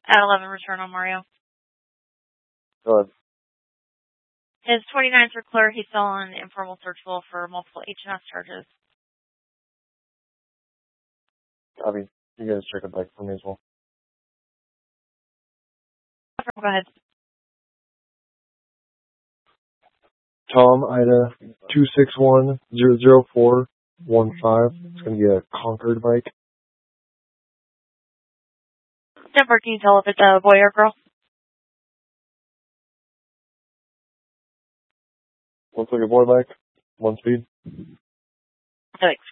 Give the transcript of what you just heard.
At 11, return on Mario. Go ahead. His 29s are clear. He's still on informal searchable for multiple H&S charges. Copy. You guys check it back for me as well. Go ahead. Tom, Ida, 261-00415. It's going to be a Concord bike. Denver, can you tell if it's a boy or girl? Looks like a boy bike. 1 speed. Thanks.